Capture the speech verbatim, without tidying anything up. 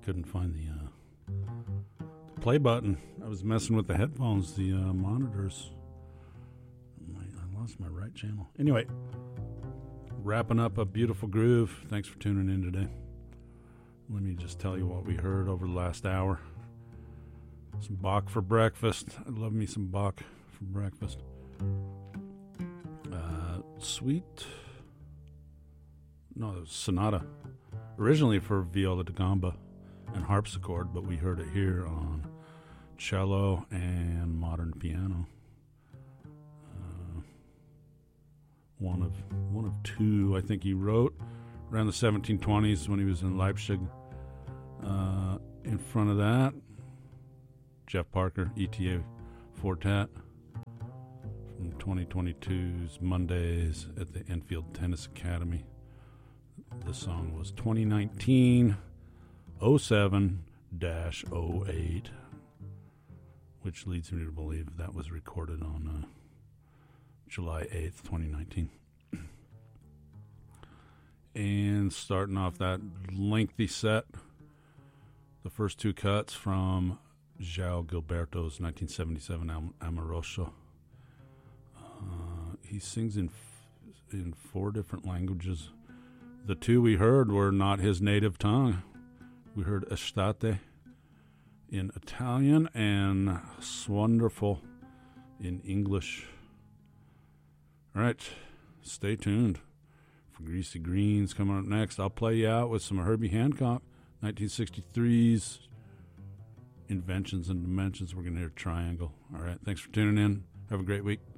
couldn't find the, uh, the play button. I was messing with the headphones, the uh, monitors. My, I lost my right channel. Anyway, wrapping up a beautiful groove. Thanks for tuning in today. Let me just tell you what we heard over the last hour. Some Bach for breakfast. I love me some Bach for breakfast. Uh, sweet. No, it was sonata. Originally for viola da gamba and harpsichord, but we heard it here on cello and modern piano. Uh, one of one of two I think he wrote around the seventeen twenties when he was in Leipzig. Uh, in front of that, Jeff Parker, E T A Fortet from twenty twenty-two's Mondays at the Enfield Tennis Academy. The song was twenty nineteen oh seven dash oh eight, which leads me to believe that was recorded on uh, July eighth, twenty nineteen. And starting off that lengthy set, the first two cuts from João Gilberto's nineteen seventy-seven album Amoroso. Uh, he sings in f- in four different languages. The two we heard were not his native tongue. We heard Estate in Italian and Swonderful in English. All right, stay tuned for Greasy Greens coming up next. I'll play you out with some Herbie Hancock, nineteen sixty-three's Inventions and Dimensions. We're going to hear Triangle. All right, thanks for tuning in. Have a great week.